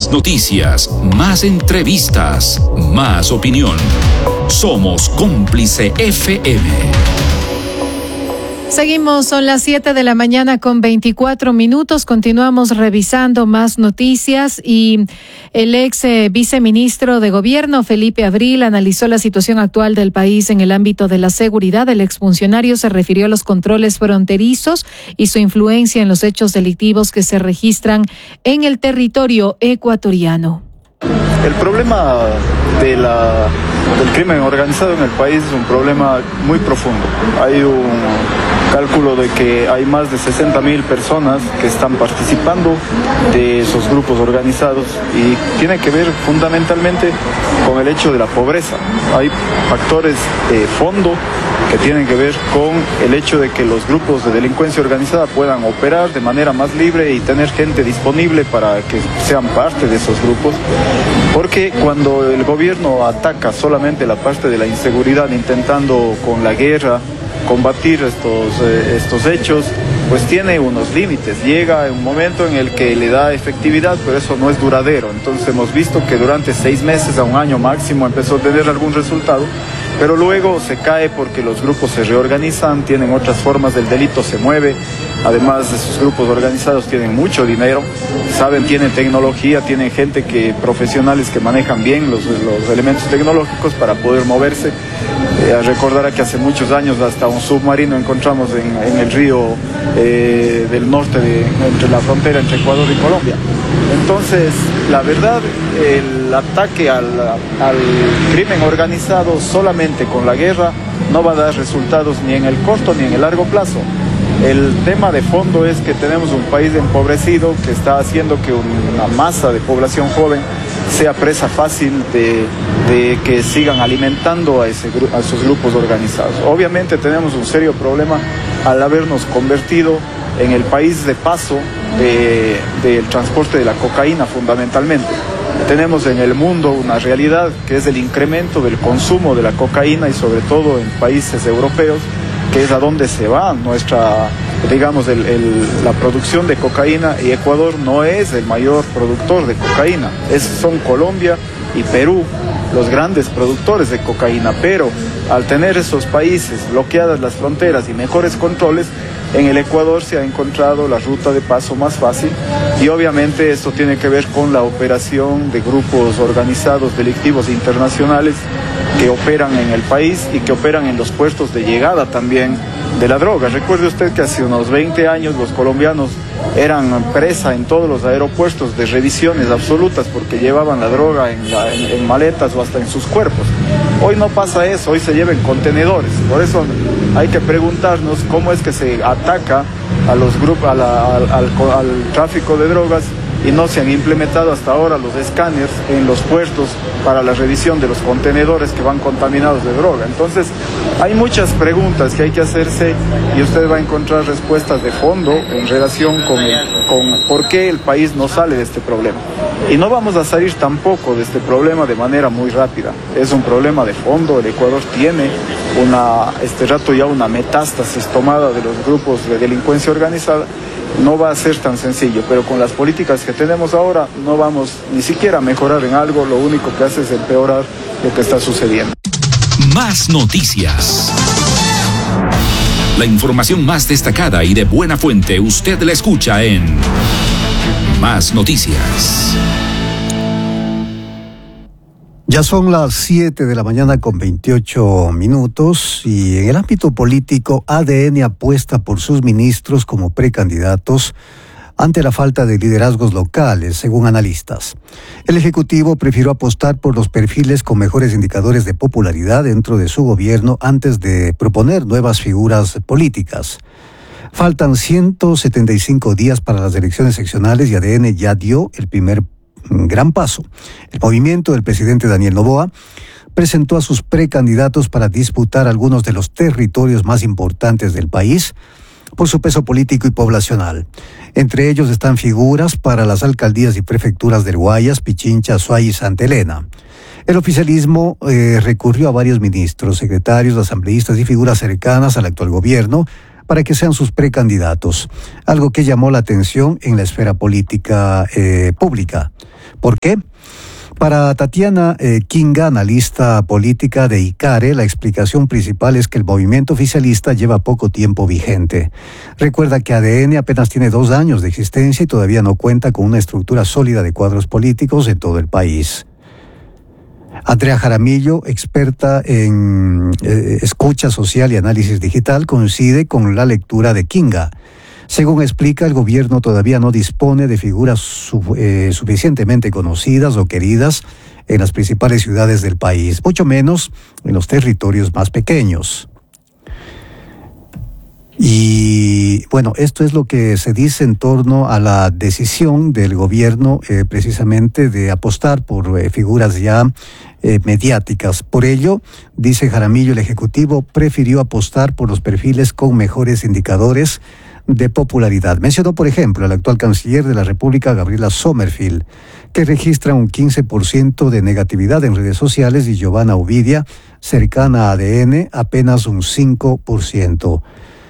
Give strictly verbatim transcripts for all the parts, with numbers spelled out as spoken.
Más noticias, más entrevistas, más opinión. Somos Cómplice F M. Seguimos, son las siete de la mañana con veinticuatro minutos. Continuamos revisando más noticias y el ex eh, viceministro de Gobierno, Felipe Abril, analizó la situación actual del país en el ámbito de la seguridad. El exfuncionario se refirió a los controles fronterizos y su influencia en los hechos delictivos que se registran en el territorio ecuatoriano. El problema de la, del crimen organizado en el país es un problema muy profundo. Hay un cálculo de que hay más de sesenta mil personas que están participando de esos grupos organizados y tiene que ver fundamentalmente con el hecho de la pobreza. Hay factores de fondo que tienen que ver con el hecho de que los grupos de delincuencia organizada puedan operar de manera más libre y tener gente disponible para que sean parte de esos grupos. Porque cuando el gobierno ataca solamente la parte de la inseguridad, intentando con la guerra combatir estos, eh, estos hechos, pues tiene unos límites. Llega un momento en el que le da efectividad, pero eso no es duradero. Entonces hemos visto que durante seis meses a un año máximo empezó a tener algún resultado, pero luego se cae porque los grupos se reorganizan, tienen otras formas del delito, se mueve. Además, esos grupos organizados tienen mucho dinero, saben, tienen tecnología, tienen gente que, profesionales que manejan bien los, los elementos tecnológicos para poder moverse. Eh, recordará que hace muchos años hasta un submarino encontramos en, en el río eh, del norte, de, entre la frontera entre Ecuador y Colombia. Entonces, la verdad, el ataque al, al crimen organizado solamente con la guerra no va a dar resultados ni en el corto ni en el largo plazo. El tema de fondo es que tenemos un país empobrecido que está haciendo que una masa de población joven sea presa fácil de, de que sigan alimentando a, ese, a esos grupos organizados. Obviamente tenemos un serio problema al habernos convertido en el país de paso de, del transporte de la cocaína fundamentalmente. Tenemos en el mundo una realidad que es el incremento del consumo de la cocaína y sobre todo en países europeos, que es a donde se va nuestra, digamos, el, el, la producción de cocaína, y Ecuador no es el mayor productor de cocaína, es, son Colombia y Perú los grandes productores de cocaína, pero al tener esos países bloqueadas las fronteras y mejores controles, en el Ecuador se ha encontrado la ruta de paso más fácil y obviamente esto tiene que ver con la operación de grupos organizados delictivos internacionales que operan en el país y que operan en los puertos de llegada también de la droga. Recuerde usted que hace unos veinte años los colombianos eran presa en todos los aeropuertos de revisiones absolutas porque llevaban la droga en, la, en, en maletas o hasta en sus cuerpos. Hoy no pasa eso, hoy se lleva en contenedores. Por eso hay que preguntarnos cómo es que se ataca a los grupos, a la, al, al, al tráfico de drogas, y no se han implementado hasta ahora los escáneres en los puertos para la revisión de los contenedores que van contaminados de droga. Entonces, hay muchas preguntas que hay que hacerse y usted va a encontrar respuestas de fondo en relación con, el, con por qué el país no sale de este problema. Y no vamos a salir tampoco de este problema de manera muy rápida. Es un problema de fondo. El Ecuador tiene una, este rato ya una metástasis tomada de los grupos de delincuencia organizada. No va a ser tan sencillo, pero con las políticas que tenemos ahora no vamos ni siquiera a mejorar en algo, lo único que hace es empeorar lo que está sucediendo. Más noticias. La información más destacada y de buena fuente usted la escucha en Más Noticias. Ya son las siete de la mañana con veintiocho minutos y en el ámbito político A D N apuesta por sus ministros como precandidatos ante la falta de liderazgos locales, según analistas. El Ejecutivo prefirió apostar por los perfiles con mejores indicadores de popularidad dentro de su gobierno antes de proponer nuevas figuras políticas. Faltan ciento setenta y cinco días para las elecciones seccionales y A D N ya dio el primer gran paso. El movimiento del presidente Daniel Noboa presentó a sus precandidatos para disputar algunos de los territorios más importantes del país por su peso político y poblacional. Entre ellos están figuras para las alcaldías y prefecturas del Guayas, Pichincha, Azuay y Santa Elena. El oficialismo eh, recurrió a varios ministros, secretarios, asambleístas y figuras cercanas al actual gobierno para que sean sus precandidatos, algo que llamó la atención en la esfera política eh, pública. ¿Por qué? Para Tatiana eh, Kinga, analista política de ICARE, la explicación principal es que el movimiento oficialista lleva poco tiempo vigente. Recuerda que A D N apenas tiene dos años de existencia y todavía no cuenta con una estructura sólida de cuadros políticos en todo el país. Andrea Jaramillo, experta en eh, escucha social y análisis digital, coincide con la lectura de Kinga. Según explica, el gobierno todavía no dispone de figuras su, eh, suficientemente conocidas o queridas en las principales ciudades del país, mucho menos en los territorios más pequeños. Y bueno, esto es lo que se dice en torno a la decisión del gobierno eh, precisamente de apostar por eh, figuras ya eh, mediáticas. Por ello, dice Jaramillo, el Ejecutivo prefirió apostar por los perfiles con mejores indicadores de popularidad. Mencionó, por ejemplo, al actual canciller de la República, Gabriela Sommerfield, que registra un quince por ciento de negatividad en redes sociales, y Giovanna Ovidia, cercana a A D N, apenas un cinco por ciento.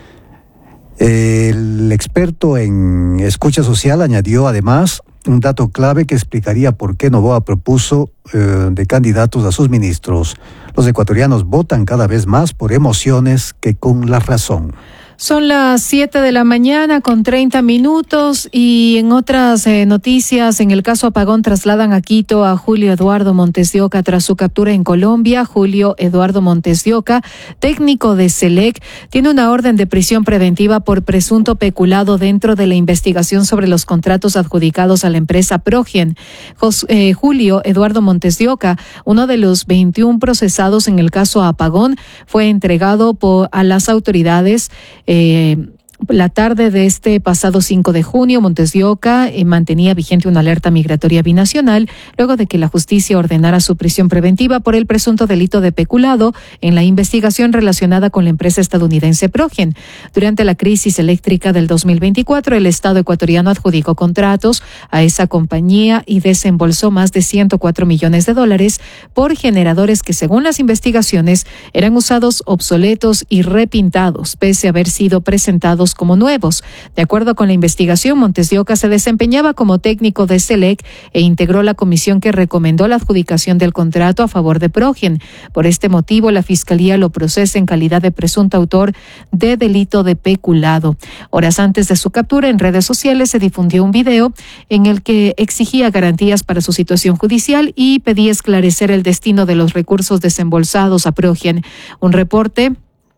El experto en escucha social añadió además un dato clave que explicaría por qué Noboa propuso eh, de candidatos a sus ministros. Los ecuatorianos votan cada vez más por emociones que con la razón. Son las siete de la mañana con treinta minutos y en otras eh, noticias, en el caso Apagón trasladan a Quito a Julio Eduardo Montes de Oca tras su captura en Colombia. Julio Eduardo Montes de Oca, técnico de SELEC, tiene una orden de prisión preventiva por presunto peculado dentro de la investigación sobre los contratos adjudicados a la empresa Progen. Jos, eh, Julio Eduardo Montes de Oca, uno de los veintiún procesados en el caso Apagón, fue entregado por, a las autoridades Eh, la tarde de este pasado cinco de junio. Montes de Oca eh, mantenía vigente una alerta migratoria binacional luego de que la justicia ordenara su prisión preventiva por el presunto delito de peculado en la investigación relacionada con la empresa estadounidense Progen. Durante la crisis eléctrica del dos mil veinticuatro, el Estado ecuatoriano adjudicó contratos a esa compañía y desembolsó más de ciento cuatro millones de dólares por generadores que, según las investigaciones, eran usados obsoletos y repintados, pese a haber sido presentados como nuevos. De acuerdo con la investigación, Montes de Oca se desempeñaba como técnico de SELEC e integró la comisión que recomendó la adjudicación del contrato a favor de Progen. Por este motivo, la Fiscalía lo procesa en calidad de presunto autor de delito de peculado. Horas antes de su captura, en redes sociales se difundió un video en el que exigía garantías para su situación judicial y pedía esclarecer el destino de los recursos desembolsados a Progen. Un reporte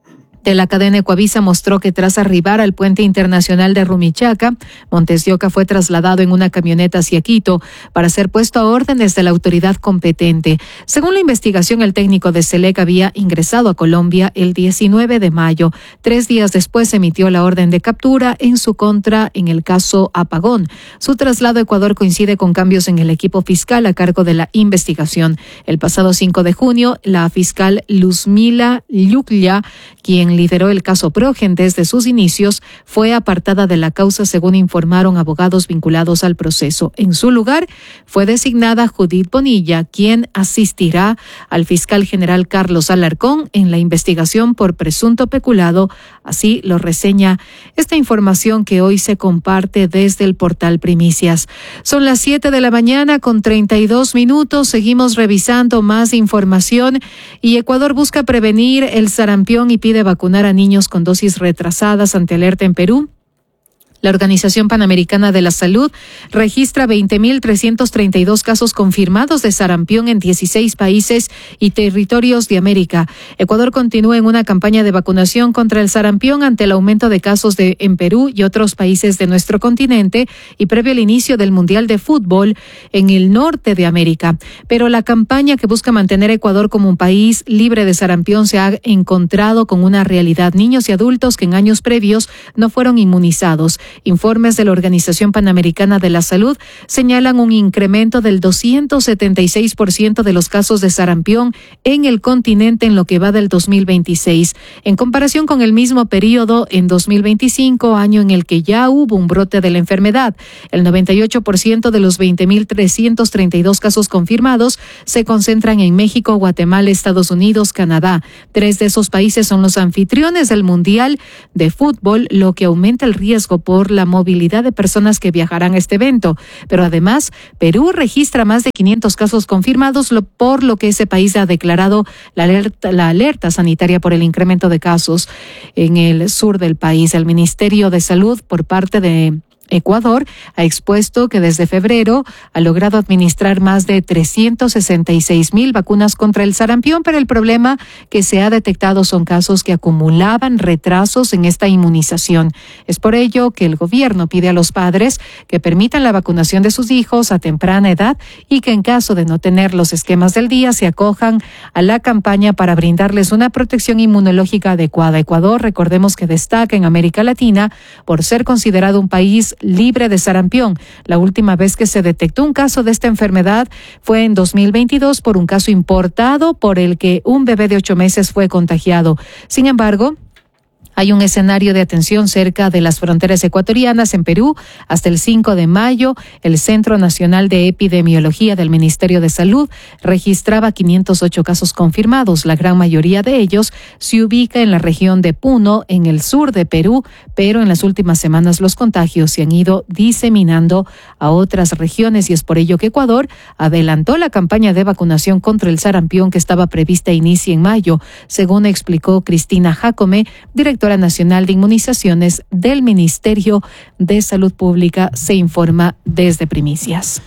de la cadena Ecuavisa mostró que tras arribar al puente internacional de Rumichaca, Montes de Oca fue trasladado en una camioneta hacia Quito para ser puesto a órdenes de la autoridad competente. Según la investigación, el técnico de SELEC había ingresado a Colombia el diecinueve de mayo. Tres días después se emitió la orden de captura en su contra en el caso Apagón. Su traslado a Ecuador coincide con cambios en el equipo fiscal a cargo de la investigación. El pasado cinco de junio, la fiscal Luzmila Lluclla, quien lideró el caso Progen desde sus inicios, fue apartada de la causa, según informaron abogados vinculados al proceso. En su lugar fue designada Judith Bonilla, quien asistirá al fiscal general Carlos Alarcón en la investigación por presunto peculado. Así lo reseña esta información que hoy se comparte desde el portal Primicias. Son las siete de la mañana con treinta y dos minutos. Seguimos revisando más información y Ecuador busca prevenir el sarampión y pide vacunar a niños con dosis retrasadas ante alerta en Perú. La Organización Panamericana de la Salud registra veinte mil trescientos treinta y dos casos confirmados de sarampión en dieciséis países y territorios de América. Ecuador continúa en una campaña de vacunación contra el sarampión ante el aumento de casos de, en Perú y otros países de nuestro continente y previo al inicio del Mundial de Fútbol en el norte de América. Pero la campaña que busca mantener a Ecuador como un país libre de sarampión se ha encontrado con una realidad: niños y adultos que en años previos no fueron inmunizados. Informes de la Organización Panamericana de la Salud señalan un incremento del doscientos setenta y seis por ciento de los casos de sarampión en el continente en lo que va del dos mil veintiséis, en comparación con el mismo periodo en dos mil veinticinco, año en el que ya hubo un brote de la enfermedad. El noventa y ocho por ciento de los veinte mil trescientos treinta y dos casos confirmados se concentran en México, Guatemala, Estados Unidos, Canadá. Tres de esos países son los anfitriones del Mundial de Fútbol, lo que aumenta el riesgo por por la movilidad de personas que viajarán a este evento. Pero además, Perú registra más de quinientos casos confirmados, por lo que ese país ha declarado la alerta, la alerta sanitaria por el incremento de casos en el sur del país. El Ministerio de Salud, por parte de Ecuador, ha expuesto que desde febrero ha logrado administrar más de trescientos sesenta y seis mil vacunas contra el sarampión, pero el problema que se ha detectado son casos que acumulaban retrasos en esta inmunización. Es por ello que el gobierno pide a los padres que permitan la vacunación de sus hijos a temprana edad y que en caso de no tener los esquemas del día se acojan a la campaña para brindarles una protección inmunológica adecuada. Ecuador, recordemos que destaca en América Latina por ser considerado un país libre de sarampión. La última vez que se detectó un caso de esta enfermedad fue en dos mil veintidós por un caso importado por el que un bebé de ocho meses fue contagiado. Sin embargo, hay un escenario de atención cerca de las fronteras ecuatorianas en Perú. Hasta el cinco de mayo, el Centro Nacional de Epidemiología del Ministerio de Salud registraba quinientos ocho casos confirmados. La gran mayoría de ellos se ubica en la región de Puno, en el sur de Perú, pero en las últimas semanas los contagios se han ido diseminando a otras regiones y es por ello que Ecuador adelantó la campaña de vacunación contra el sarampión que estaba prevista a inicio en mayo, según explicó Cristina Jacome, directora nacional de inmunizaciones del Ministerio de Salud Pública. Se informa desde Primicias.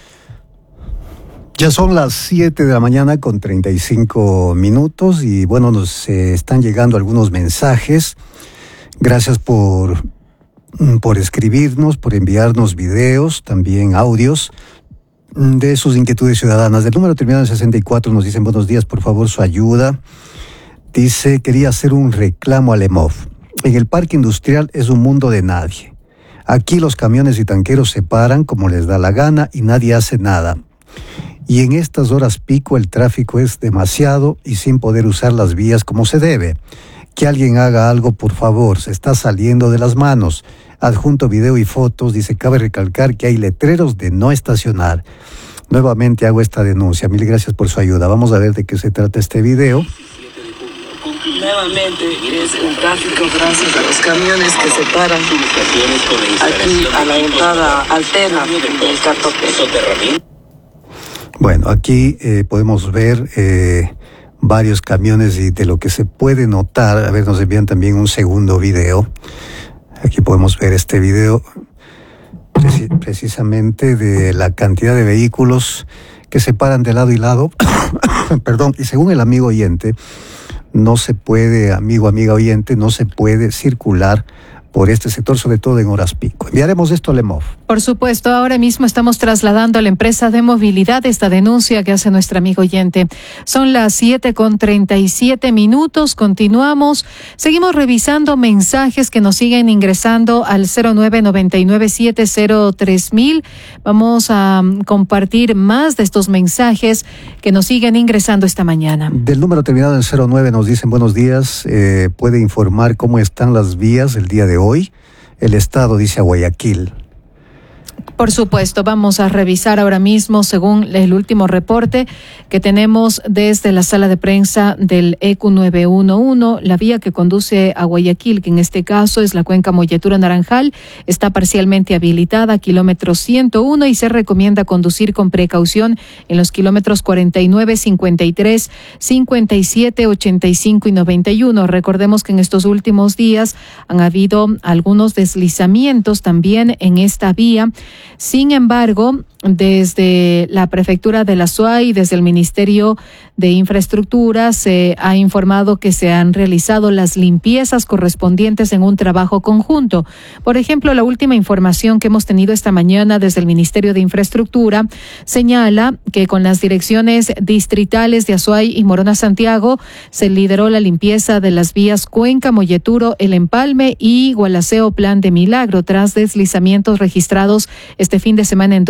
Ya son las siete de la mañana con treinta y cinco minutos y bueno, nos eh, están llegando algunos mensajes. Gracias por, por escribirnos, por enviarnos videos, también audios de sus inquietudes ciudadanas. Del número terminado en sesenta y cuatro nos dicen buenos días, por favor su ayuda. Dice, quería hacer un reclamo al E M O F. En el parque industrial es un mundo de nadie. Aquí los camiones y tanqueros se paran como les da la gana y nadie hace nada. Y en estas horas pico el tráfico es demasiado y sin poder usar las vías como se debe. Que alguien haga algo, por favor, se está saliendo de las manos. Adjunto video y fotos, dice, cabe recalcar que hay letreros de no estacionar. Nuevamente hago esta denuncia. Mil gracias por su ayuda. Vamos a ver de qué se trata este video. Nuevamente es el tráfico gracias a los camiones que se paran aquí a la entrada alterna del Catope. Bueno, aquí eh, podemos ver eh, varios camiones y de lo que se puede notar, a ver, nos envían también un segundo video. Aquí podemos ver este video preci- precisamente de la cantidad de vehículos que se paran de lado y lado. Perdón, y según el amigo oyente, no se puede, amigo, amiga oyente, no se puede circular por este sector, sobre todo en horas pico. Enviaremos esto al E M O F. Por supuesto, ahora mismo estamos trasladando a la empresa de movilidad esta denuncia que hace nuestro amigo oyente. Son las siete con treinta y siete minutos, continuamos. Seguimos revisando mensajes que nos siguen ingresando al cero nueve nueve nueve siete cero tres mil. Vamos a um, compartir más de estos mensajes que nos siguen ingresando esta mañana. Del número terminado en cero nueve nos dicen buenos días, eh, puede informar cómo están las vías el día de hoy. Hoy, el estado dice a Guayaquil. Por supuesto, vamos a revisar ahora mismo, según el último reporte que tenemos desde la sala de prensa del E Q nueve uno uno, la vía que conduce a Guayaquil, que en este caso es la cuenca Molletura-Naranjal, está parcialmente habilitada, kilómetro ciento uno, y se recomienda conducir con precaución en los kilómetros cuarenta y nueve, cincuenta y tres, cincuenta y siete, ochenta y cinco y noventa y uno. Recordemos que en estos últimos días han habido algunos deslizamientos también en esta vía. Sin embargo, desde la Prefectura de la S U A y desde el Ministerio de Infraestructura se ha informado que se han realizado las limpiezas correspondientes en un trabajo conjunto. Por ejemplo, la última información que hemos tenido esta mañana desde el Ministerio de Infraestructura señala que con las direcciones distritales de Azuay y Morona Santiago se lideró la limpieza de las vías Cuenca, Molleturo, El Empalme y Gualaceo Plan de Milagro tras deslizamientos registrados este fin de semana en dos puntos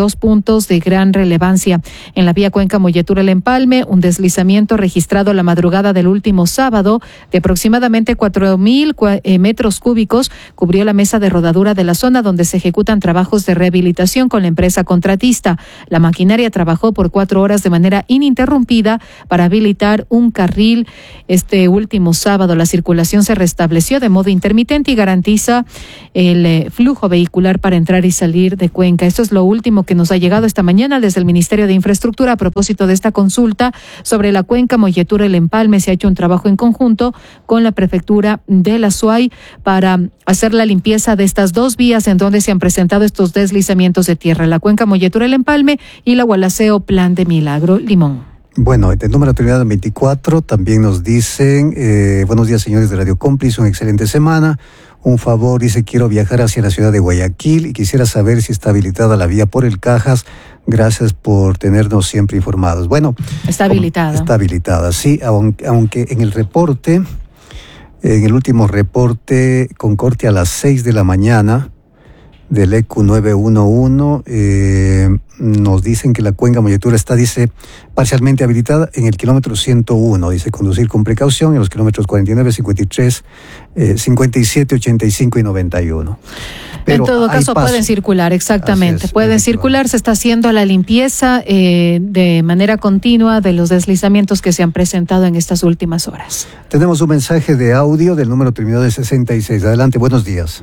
puntos de gran relevancia. En la vía Cuenca Molletura El Empalme, un deslizamiento registrado la madrugada del último sábado de aproximadamente cuatro mil metros cúbicos cubrió la mesa de rodadura de la zona donde se ejecutan trabajos de rehabilitación con la empresa contratista. La maquinaria trabajó por cuatro horas de manera ininterrumpida para habilitar un carril. Este último sábado la circulación se restableció de modo intermitente y garantiza el eh, flujo vehicular para entrar y salir de Cuenca. Esto es lo último que nos ha llegado esta mañana desde el Ministerio de Infraestructura a propósito de esta consulta sobre la Cuenca Molletura El Empalme. Se ha hecho un trabajo en conjunto con la prefectura de la Suay para hacer la limpieza de estas dos vías en donde se han presentado estos deslizamientos de tierra, la Cuenca Molletura El Empalme y la Gualaceo Plan de Milagro Limón. Bueno, el número terminado en veinticuatro también nos dicen, eh, buenos días señores de Radio Cómplice, una excelente semana. Un favor, dice, quiero viajar hacia la ciudad de Guayaquil y quisiera saber si está habilitada la vía por el Cajas. Gracias por tenernos siempre informados. Bueno, está habilitada. Está habilitada, sí, aunque, aunque en el reporte, en el último reporte con corte a las seis de la mañana del E Q nueve uno uno, eh, nos dicen que la Cuenca Molletura está, dice, parcialmente habilitada en el kilómetro ciento uno, dice, conducir con precaución en los kilómetros cuarenta y nueve, cincuenta y tres, eh, cincuenta y siete, ochenta y cinco y noventa y uno. Pero en todo caso pueden circular, exactamente, es, pueden circular, se está haciendo la limpieza eh, de manera continua de los deslizamientos que se han presentado en estas últimas horas. Tenemos un mensaje de audio del número terminado de sesenta y seis. Adelante, buenos días.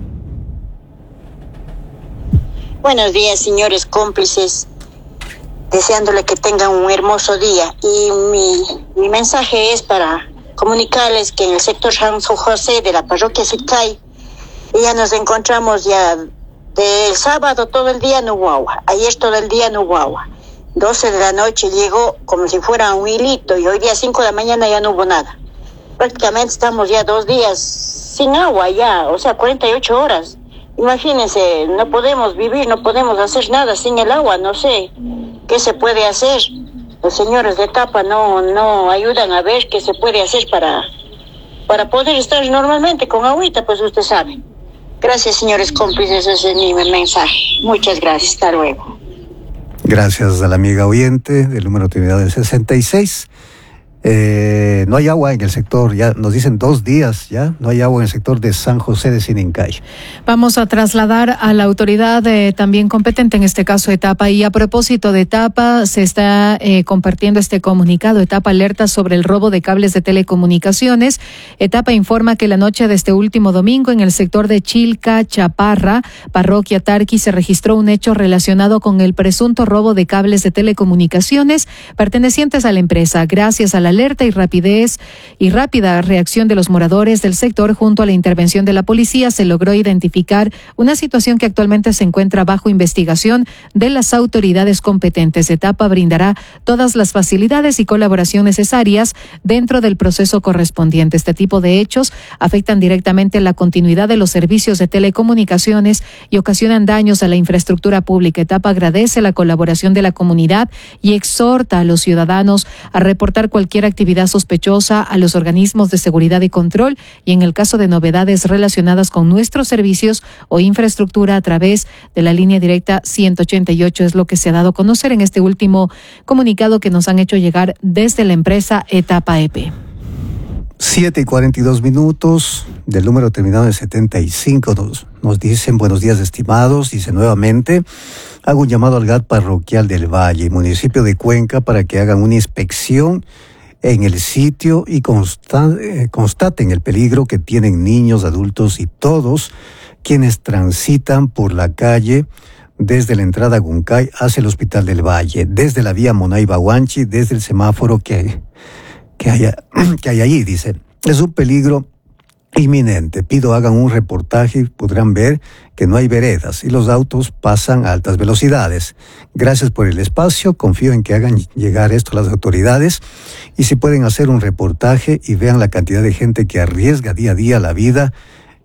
Buenos días, señores cómplices, deseándole que tengan un hermoso día. Y mi, mi mensaje es para comunicarles que en el sector San José de la parroquia Sicay ya nos encontramos ya del sábado todo el día no hubo agua, ayer todo el día no hubo agua, doce de la noche llegó como si fuera un hilito y hoy día cinco de la mañana ya no hubo nada. Prácticamente estamos ya dos días sin agua ya, o sea, cuarenta y ocho horas. Imagínense, no podemos vivir, no podemos hacer nada sin el agua, no sé qué se puede hacer. Los señores de Tapa no no ayudan a ver qué se puede hacer para, para poder estar normalmente con agüita, pues usted sabe. Gracias, señores cómplices, ese es mi mensaje. Muchas gracias, hasta luego. Gracias a la amiga oyente del número terminado del sesenta y seis. Eh, no hay agua en el sector, ya nos dicen dos días, ya no hay agua en el sector de San José de Sinincay. Vamos a trasladar a la autoridad eh, también competente, en este caso Etapa, y a propósito de Etapa, se está eh, compartiendo este comunicado. Etapa alerta sobre el robo de cables de telecomunicaciones. Etapa informa que la noche de este último domingo en el sector de Chilca, Chaparra, parroquia Tarqui, se registró un hecho relacionado con el presunto robo de cables de telecomunicaciones pertenecientes a la empresa. Gracias a la alerta y rapidez y rápida reacción de los moradores del sector junto a la intervención de la policía se logró identificar una situación que actualmente se encuentra bajo investigación de las autoridades competentes. Etapa brindará todas las facilidades y colaboración necesarias dentro del proceso correspondiente. Este tipo de hechos afectan directamente la continuidad de los servicios de telecomunicaciones y ocasionan daños a la infraestructura pública. Etapa agradece la colaboración de la comunidad y exhorta a los ciudadanos a reportar cualquier actividad sospechosa a los organismos de seguridad y control y en el caso de novedades relacionadas con nuestros servicios o infraestructura a través de la línea directa ciento ochenta y ocho, es lo que se ha dado a conocer en este último comunicado que nos han hecho llegar desde la empresa Etapa E P. siete y cuarenta y dos minutos, del número terminado en setenta y cinco, nos, nos dicen buenos días estimados, dice nuevamente, hago un llamado al G A T parroquial del Valle y municipio de Cuenca para que hagan una inspección en el sitio y consta- eh, constaten el peligro que tienen niños, adultos y todos quienes transitan por la calle desde la entrada a Guncay hacia el Hospital del Valle, desde la vía Monay-Baguanchi, desde el semáforo que, que, hay, que hay allí, dice. Es un peligro inminente. Pido hagan un reportaje y podrán ver que no hay veredas y los autos pasan a altas velocidades. Gracias por el espacio, confío en que hagan llegar esto a las autoridades y si pueden hacer un reportaje y vean la cantidad de gente que arriesga día a día la vida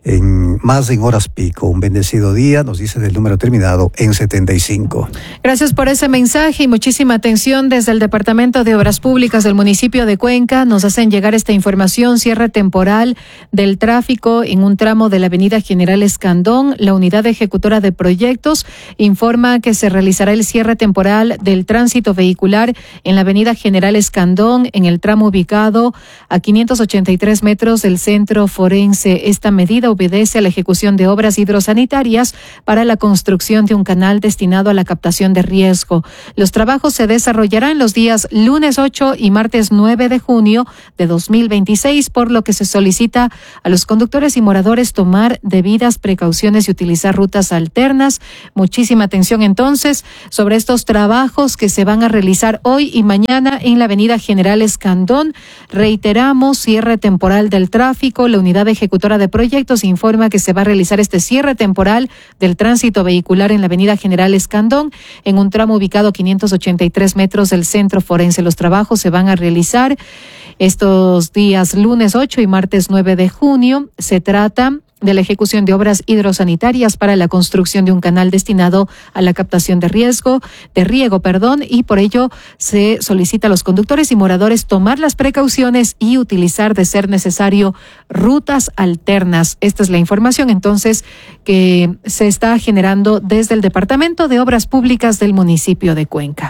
en más en horas pico. Un bendecido día, nos dice del número terminado en setenta y cinco. Gracias por ese mensaje y muchísima atención desde el Departamento de Obras Públicas del municipio de Cuenca. Nos hacen llegar esta información: cierre temporal del tráfico en un tramo de la avenida General Escandón. La unidad ejecutora de proyectos informa que se realizará el cierre temporal del tránsito vehicular en la avenida General Escandón, en el tramo ubicado a quinientos ochenta y tres metros del centro forense. Esta medida obedece a la ejecución de obras hidrosanitarias para la construcción de un canal destinado a la captación de riesgo. Los trabajos se desarrollarán los días lunes ocho y martes nueve de junio de dos mil veintiséis, por lo que se solicita a los conductores y moradores tomar debidas precauciones y utilizar rutas alternas. Muchísima atención entonces sobre estos trabajos que se van a realizar hoy y mañana en la avenida General Escandón. Reiteramos, cierre temporal del tráfico. La unidad ejecutora de proyectos informa que se va a realizar este cierre temporal del tránsito vehicular en la avenida General Escandón, en un tramo ubicado a quinientos ochenta y tres metros del centro forense. Los trabajos se van a realizar estos días lunes ocho y martes nueve de junio. Se trata de la ejecución de obras hidrosanitarias para la construcción de un canal destinado a la captación de riesgo, de riego, perdón, y por ello se solicita a los conductores y moradores tomar las precauciones y utilizar, de ser necesario, rutas alternas. Esta es la información entonces que se está generando desde el Departamento de Obras Públicas del municipio de Cuenca.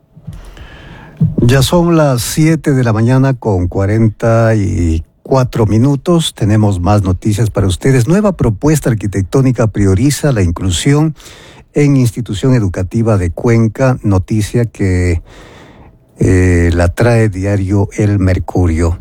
Ya son las siete de la mañana con cuarenta y cuatro minutos. Tenemos más noticias para ustedes. Nueva propuesta arquitectónica prioriza la inclusión en institución educativa de Cuenca. Noticia que eh, la trae diario El Mercurio.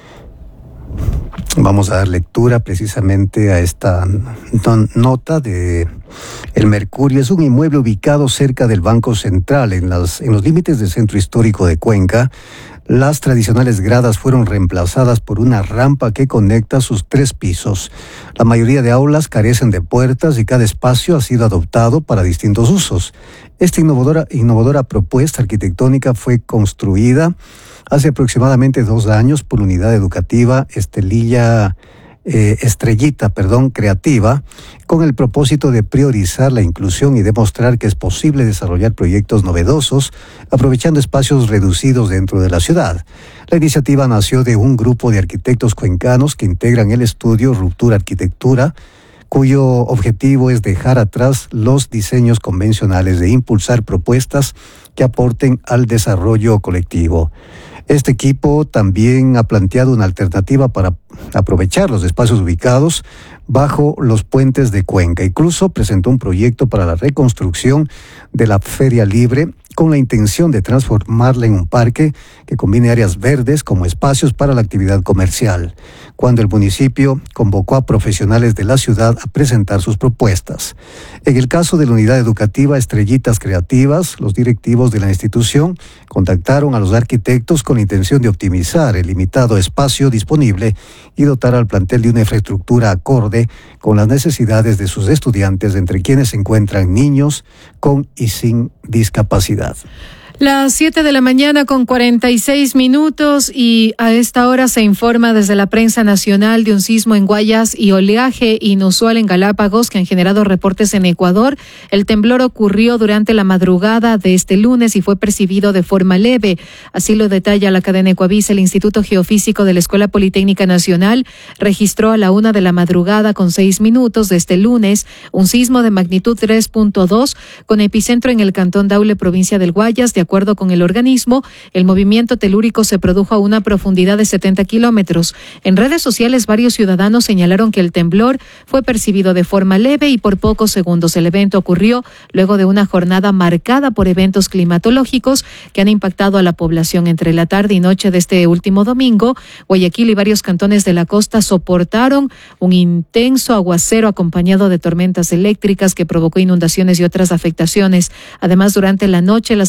Vamos a dar lectura precisamente a esta no, nota de El Mercurio. Es un inmueble ubicado cerca del Banco Central, en, las, en los límites del centro histórico de Cuenca. Las tradicionales gradas fueron reemplazadas por una rampa que conecta sus tres pisos. La mayoría de aulas carecen de puertas y cada espacio ha sido adoptado para distintos usos. Esta innovadora, innovadora propuesta arquitectónica fue construida hace aproximadamente dos años por la unidad educativa Estelilla Eh, Estrellita, perdón, Creativa, con el propósito de priorizar la inclusión y demostrar que es posible desarrollar proyectos novedosos aprovechando espacios reducidos dentro de la ciudad. La iniciativa nació de un grupo de arquitectos cuencanos que integran el estudio Ruptura Arquitectura, cuyo objetivo es dejar atrás los diseños convencionales e impulsar propuestas que aporten al desarrollo colectivo. Este equipo también ha planteado una alternativa para aprovechar los espacios ubicados bajo los puentes de Cuenca. Incluso presentó un proyecto para la reconstrucción de la Feria Libre con la intención de transformarla en un parque que combine áreas verdes como espacios para la actividad comercial, cuando el municipio convocó a profesionales de la ciudad a presentar sus propuestas. En el caso de la unidad educativa Estrellitas Creativas, los directivos de la institución contactaron a los arquitectos con la intención de optimizar el limitado espacio disponible y dotar al plantel de una infraestructura acorde con las necesidades de sus estudiantes, entre quienes se encuentran niños con y sin discapacidad. Las siete de la mañana con cuarenta y seis minutos y a esta hora se informa desde la prensa nacional de un sismo en Guayas y oleaje inusual en Galápagos que han generado reportes en Ecuador. El temblor ocurrió durante la madrugada de este lunes y fue percibido de forma leve. Así lo detalla la cadena Ecuavisa. El Instituto Geofísico de la Escuela Politécnica Nacional registró a la una de la madrugada con seis minutos de este lunes un sismo de magnitud tres punto dos con epicentro en el cantón Daule, provincia del Guayas. De acuerdo con el organismo, el movimiento telúrico se produjo a una profundidad de setenta kilómetros. En redes sociales, varios ciudadanos señalaron que el temblor fue percibido de forma leve y por pocos segundos. El evento ocurrió luego de una jornada marcada por eventos climatológicos que han impactado a la población. Entre la tarde y noche de este último domingo, Guayaquil y varios cantones de la costa soportaron un intenso aguacero acompañado de tormentas eléctricas que provocó inundaciones y otras afectaciones. Además, durante la noche, las autoridades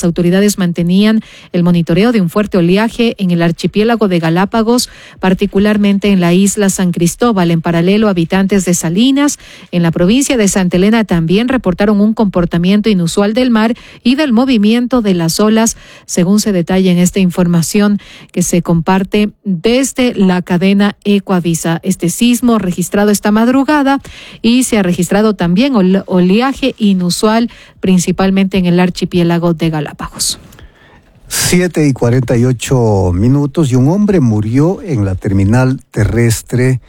autoridades mantenían el monitoreo de un fuerte oleaje en el archipiélago de Galápagos, particularmente en la isla San Cristóbal. En paralelo, habitantes de Salinas, en la provincia de Santa Elena, también reportaron un comportamiento inusual del mar y del movimiento de las olas, según se detalla en esta información que se comparte desde la cadena Ecuavisa. Este sismo registrado esta madrugada y se ha registrado también oleaje inusual, principalmente en el archipiélago de Galápagos. Siete y cuarenta y ocho minutos y un hombre murió en la terminal terrestre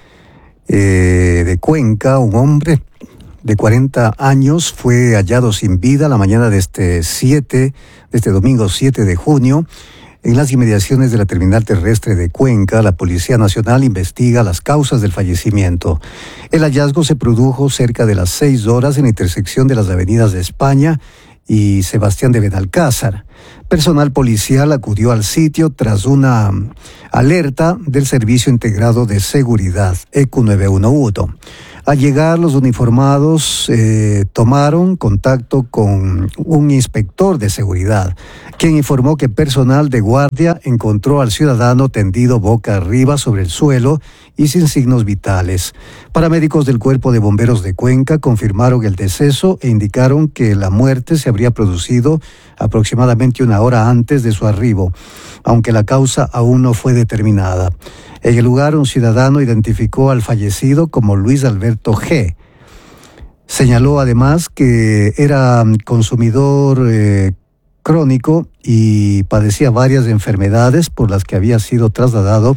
eh, de Cuenca. Un hombre de cuarenta años fue hallado sin vida la mañana de este siete, de este domingo siete de junio. En las inmediaciones de la terminal terrestre de Cuenca, la Policía Nacional investiga las causas del fallecimiento. El hallazgo se produjo cerca de las seis horas en la intersección de las avenidas de España y Sebastián de Benalcázar. Personal policial acudió al sitio tras una alerta del Servicio Integrado de Seguridad, E Q nueve uno uno. Al llegar, los uniformados eh, tomaron contacto con un inspector de seguridad, quien informó que personal de guardia encontró al ciudadano tendido boca arriba sobre el suelo y sin signos vitales. Paramédicos del Cuerpo de Bomberos de Cuenca confirmaron el deceso e indicaron que la muerte se habría producido aproximadamente una hora antes de su arribo, aunque la causa aún no fue determinada. En el lugar, un ciudadano identificó al fallecido como Luis Alberto G. Señaló además que era consumidor eh, crónico y padecía varias enfermedades por las que había sido trasladado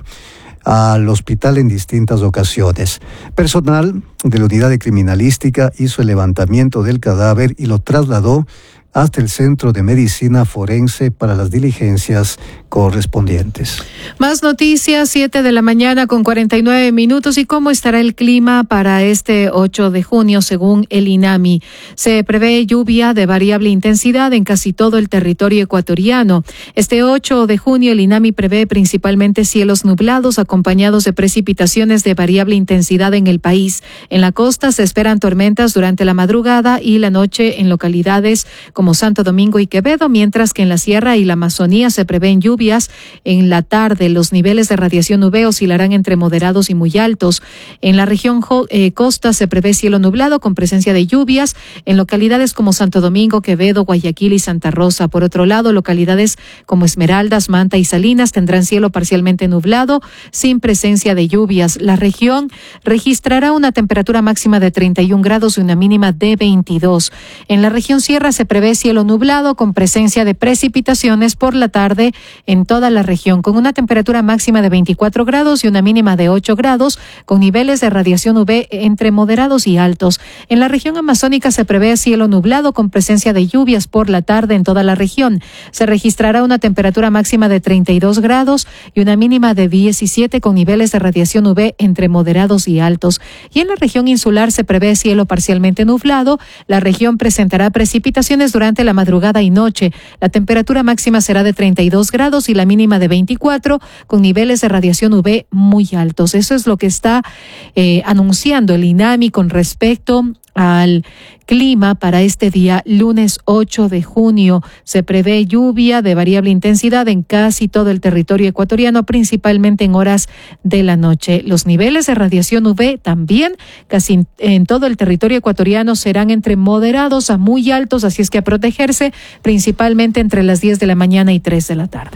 al hospital en distintas ocasiones. Personal de la unidad de criminalística hizo el levantamiento del cadáver y lo trasladó hasta el Centro de Medicina Forense para las diligencias correspondientes. Más noticias, siete de la mañana con cuarenta y nueve minutos. ¿Y cómo estará el clima para este ocho de junio según el INAMI? Se prevé lluvia de variable intensidad en casi todo el territorio ecuatoriano. Este ocho de junio el INAMI prevé principalmente cielos nublados acompañados de precipitaciones de variable intensidad en el país. En la costa se esperan tormentas durante la madrugada y la noche en localidades como Santo Domingo y Quevedo, mientras que en la sierra y la Amazonía se prevén lluvias en la tarde. Los niveles de radiación U V oscilarán entre moderados y muy altos. En la región eh, costa se prevé cielo nublado con presencia de lluvias en localidades como Santo Domingo, Quevedo, Guayaquil y Santa Rosa. Por otro lado, localidades como Esmeraldas, Manta y Salinas tendrán cielo parcialmente nublado sin presencia de lluvias. La región registrará una temperatura máxima de treinta y un grados y una mínima de veintidós. En la región sierra se prevé cielo nublado con presencia de precipitaciones por la tarde en toda la región, con una temperatura máxima de veinticuatro grados y una mínima de ocho grados, con niveles de radiación U V entre moderados y altos. En la región amazónica se prevé cielo nublado con presencia de lluvias por la tarde en toda la región. Se registrará una temperatura máxima de treinta y dos grados y una mínima de diecisiete, con niveles de radiación U V entre moderados y altos. Y en la región insular se prevé cielo parcialmente nublado. La región presentará precipitaciones durante la madrugada y noche. La temperatura máxima será de treinta y dos grados y la mínima de veinticuatro, con niveles de radiación U V muy altos. Eso es lo que está eh, anunciando el INAMI con respecto al clima para este día lunes ocho de junio. Se prevé lluvia de variable intensidad en casi todo el territorio ecuatoriano, principalmente en horas de la noche. Los niveles de radiación U V también casi en todo el territorio ecuatoriano serán entre moderados a muy altos, así es que a protegerse principalmente entre las diez de la mañana y tres de la tarde.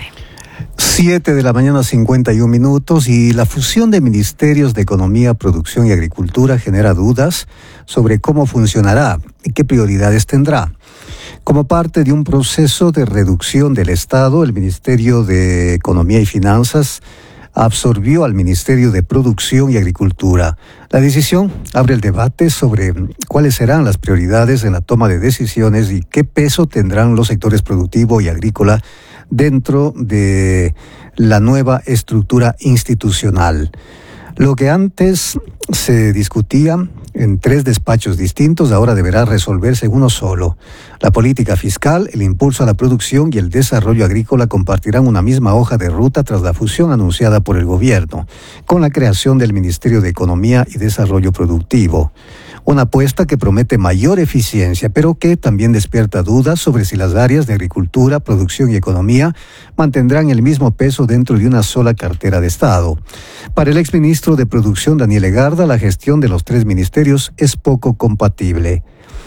Siete de la mañana, cincuenta y un minutos, y la fusión de ministerios de Economía, Producción y Agricultura genera dudas sobre cómo funcionará y qué prioridades tendrá. Como parte de un proceso de reducción del Estado, el Ministerio de Economía y Finanzas absorbió al Ministerio de Producción y Agricultura. La decisión abre el debate sobre cuáles serán las prioridades en la toma de decisiones y qué peso tendrán los sectores productivo y agrícola dentro de la nueva estructura institucional. Lo que antes se discutía en tres despachos distintos ahora deberá resolverse en uno solo. La política fiscal, el impulso a la producción y el desarrollo agrícola compartirán una misma hoja de ruta tras la fusión anunciada por el gobierno, con la creación del Ministerio de Economía y Desarrollo Productivo. Una apuesta que promete mayor eficiencia, pero que también despierta dudas sobre si las áreas de agricultura, producción y economía mantendrán el mismo peso dentro de una sola cartera de Estado. Para el exministro de Producción, Daniel Egarda, la gestión de los tres ministerios es poco compatible.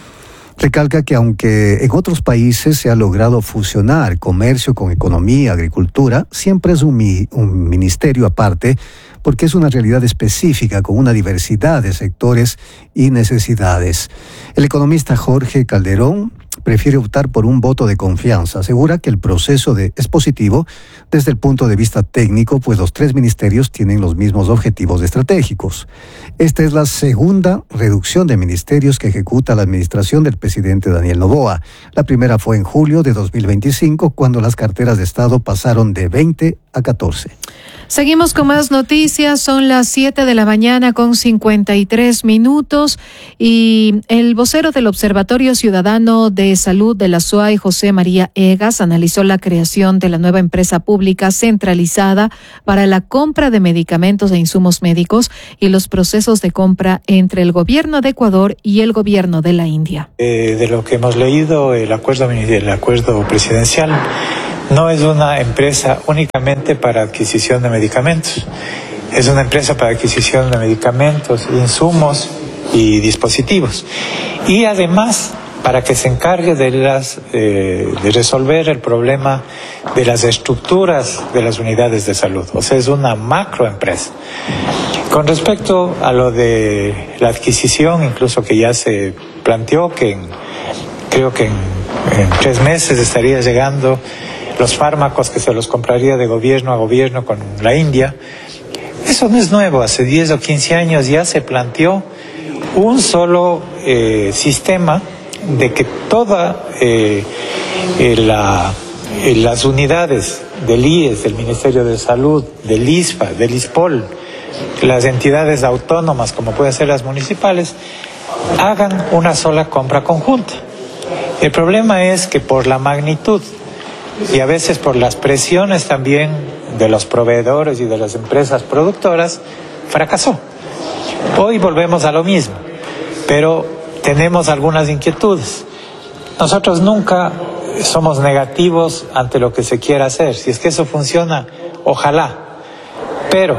Recalca que aunque en otros países se ha logrado fusionar comercio con economía, agricultura, siempre es un, mi, un ministerio aparte, porque es una realidad específica con una diversidad de sectores y necesidades. El economista Jorge Calderón prefiere optar por un voto de confianza. Asegura que el proceso de, es positivo desde el punto de vista técnico, pues los tres ministerios tienen los mismos objetivos estratégicos. Esta es la segunda reducción de ministerios que ejecuta la administración del presidente Daniel Noboa. La primera fue en julio de dos mil veinticinco, cuando las carteras de Estado pasaron de veinte a catorce. Seguimos con más noticias, son las siete de la mañana con cincuenta y tres minutos y el vocero del Observatorio Ciudadano de Salud de la S U A Y, José María Egas, analizó la creación de la nueva empresa pública centralizada para la compra de medicamentos e insumos médicos y los procesos de compra entre el gobierno de Ecuador y el gobierno de la India. Eh, de lo que hemos leído, el acuerdo, el acuerdo presidencial no es una empresa únicamente para adquisición de medicamentos, es una empresa para adquisición de medicamentos, insumos y dispositivos. Y además, para que se encargue de, las, eh, de resolver el problema de las estructuras de las unidades de salud. O sea, es una macroempresa. Con respecto a lo de la adquisición, incluso que ya se planteó que en, creo que en, en tres meses estaría llegando los fármacos que se los compraría de gobierno a gobierno con la India. Eso no es nuevo, hace diez o quince años ya se planteó un solo eh, sistema de que todas eh, eh, la, eh, las unidades del I E S, del Ministerio de Salud, del I S P A, del ISPOL, las entidades autónomas como pueden ser las municipales, hagan una sola compra conjunta. El problema es que por la magnitud y a veces por las presiones también de los proveedores y de las empresas productoras, fracasó. Hoy volvemos a lo mismo, pero tenemos algunas inquietudes. Nosotros nunca somos negativos ante lo que se quiera hacer. Si es que eso funciona, ojalá. Pero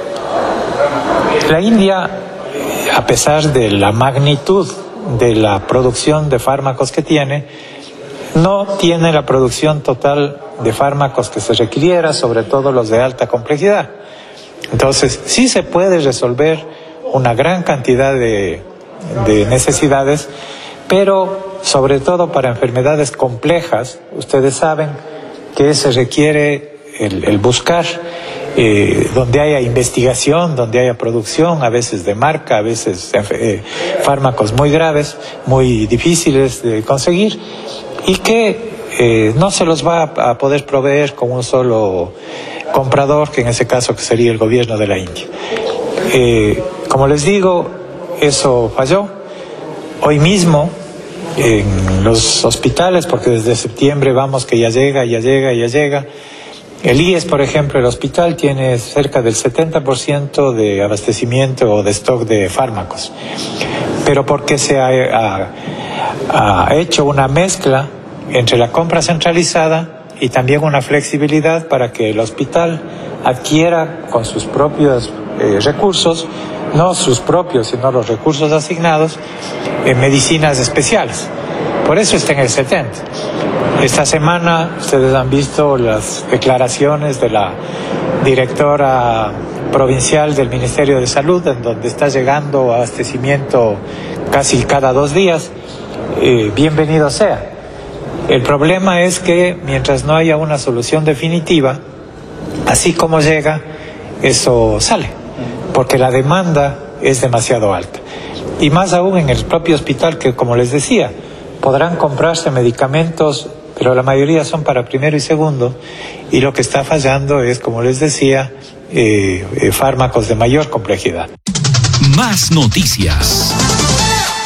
la India, a pesar de la magnitud de la producción de fármacos que tiene, no tiene la producción total de fármacos que se requiriera, sobre todo los de alta complejidad. Entonces, sí se puede resolver una gran cantidad de, de necesidades, pero sobre todo para enfermedades complejas, ustedes saben que se requiere el, el buscar eh, donde haya investigación, donde haya producción, a veces de marca, a veces eh, fármacos muy graves, muy difíciles de conseguir, y que eh, no se los va a poder proveer con un solo comprador, que en ese caso que sería el gobierno de la India. Eh, como les digo, eso falló. Hoy mismo en los hospitales, porque desde septiembre vamos que ya llega, ya llega, ya llega. El I E S, por ejemplo, el hospital tiene cerca del setenta por ciento de abastecimiento o de stock de fármacos. Pero porque se ha, ha, ha hecho una mezcla entre la compra centralizada y también una flexibilidad para que el hospital adquiera con sus propios eh, recursos, no sus propios, sino los recursos asignados, en medicinas especiales. Por eso está en el setenta. Esta semana ustedes han visto las declaraciones de la directora provincial del Ministerio de Salud, en donde está llegando abastecimiento casi cada dos días. Eh, bienvenido sea. El problema es que mientras no haya una solución definitiva, así como llega, eso sale, porque la demanda es demasiado alta. Y más aún en el propio hospital, que como les decía, podrán comprarse medicamentos, pero la mayoría son para primero y segundo, y lo que está fallando es, como les decía, eh, eh, fármacos de mayor complejidad. Más noticias.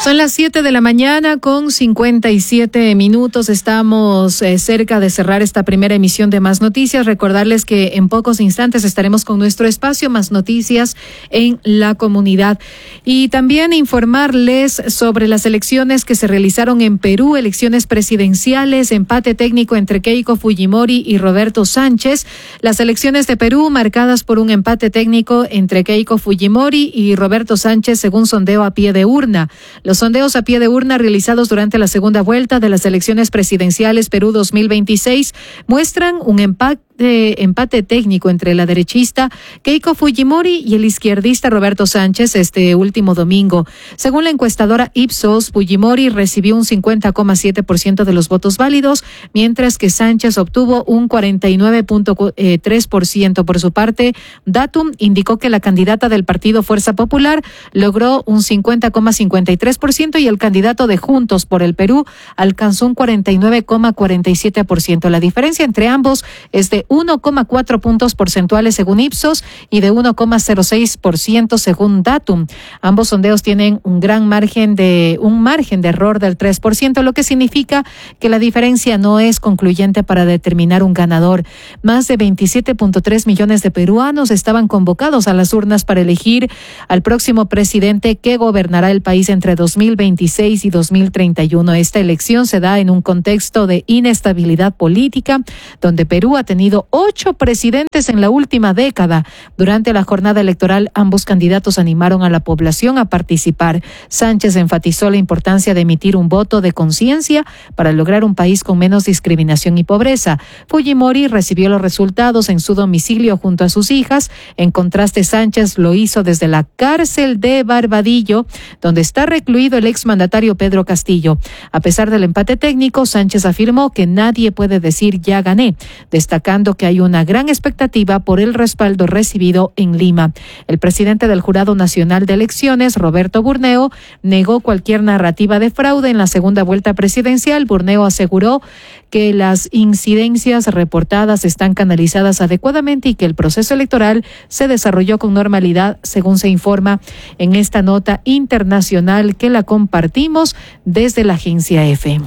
Son las siete de la mañana con cincuenta y siete minutos. Estamos eh, cerca de cerrar esta primera emisión de Más Noticias. Recordarles que en pocos instantes estaremos con nuestro espacio Más Noticias en la comunidad. Y también informarles sobre las elecciones que se realizaron en Perú, elecciones presidenciales, empate técnico entre Keiko Fujimori y Roberto Sánchez. Las elecciones de Perú marcadas por un empate técnico entre Keiko Fujimori y Roberto Sánchez según sondeo a pie de urna. Los sondeos a pie de urna realizados durante la segunda vuelta de las elecciones presidenciales Perú dos mil veintiséis muestran un empate de empate técnico entre la derechista Keiko Fujimori y el izquierdista Roberto Sánchez este último domingo. Según la encuestadora Ipsos, Fujimori recibió un cincuenta coma siete por ciento de los votos válidos, mientras que Sánchez obtuvo un cuarenta y nueve coma tres por ciento. Por su parte, Datum indicó que la candidata del partido Fuerza Popular logró un cincuenta coma cincuenta y tres por ciento y el candidato de Juntos por el Perú alcanzó un cuarenta y nueve coma cuarenta y siete por ciento. La diferencia entre ambos es de uno coma cuatro puntos porcentuales según Ipsos y de uno coma cero seis por ciento según Datum. Ambos sondeos tienen un gran margen de un margen de error del tres por ciento, lo que significa que la diferencia no es concluyente para determinar un ganador. Más de veintisiete punto tres millones de peruanos estaban convocados a las urnas para elegir al próximo presidente que gobernará el país entre dos mil veintiséis y dos mil treinta y uno. Esta elección se da en un contexto de inestabilidad política, donde Perú ha tenido ocho presidentes en la última década. Durante la jornada electoral, ambos candidatos animaron a la población a participar. Sánchez enfatizó la importancia de emitir un voto de conciencia para lograr un país con menos discriminación y pobreza. Fujimori recibió los resultados en su domicilio junto a sus hijas. En contraste, Sánchez lo hizo desde la cárcel de Barbadillo, donde está recluido el exmandatario Pedro Castillo. A pesar del empate técnico, Sánchez afirmó que nadie puede decir ya gané, destacando que hay una gran expectativa por el respaldo recibido en Lima. El presidente del Jurado Nacional de Elecciones, Roberto Burneo, negó cualquier narrativa de fraude en la segunda vuelta presidencial. Burneo aseguró que las incidencias reportadas están canalizadas adecuadamente y que el proceso electoral se desarrolló con normalidad, según se informa en esta nota internacional que la compartimos desde la agencia EFE.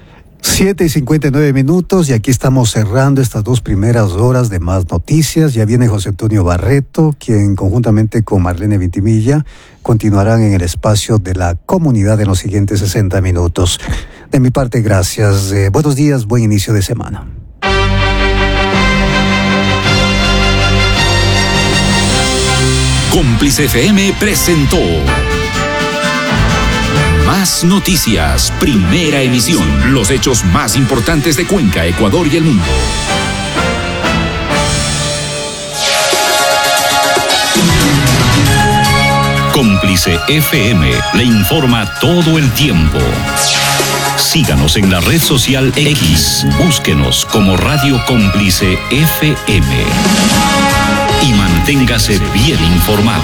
Siete y cincuenta y nueve minutos y aquí estamos cerrando estas dos primeras horas de Más Noticias. Ya viene José Antonio Barreto, quien conjuntamente con Marlene Vintimilla continuarán en el espacio de la comunidad en los siguientes sesenta minutos. De mi parte, gracias. Eh, buenos días, buen inicio de semana. Cómplice F M presentó Más Noticias, primera emisión. Los hechos más importantes de Cuenca, Ecuador y el mundo. Cómplice F M le informa todo el tiempo. Síganos en la red social X. Búsquenos como Radio Cómplice F M. Y manténgase bien informado.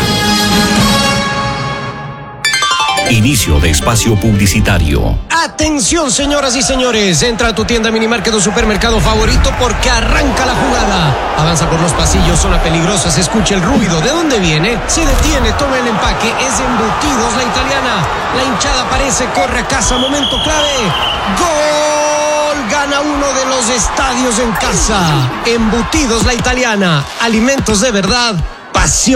Inicio de espacio publicitario. Atención, señoras y señores, entra a tu tienda, minimarket o supermercado favorito porque arranca la jugada. Avanza por los pasillos, zona peligrosa, se escucha el ruido. ¿De dónde viene? Se detiene, toma el empaque, es Embutidos La Italiana. La hinchada aparece, corre a casa, momento clave. ¡Gol! Gana uno de los estadios en casa. Embutidos La Italiana, alimentos de verdad, pasión.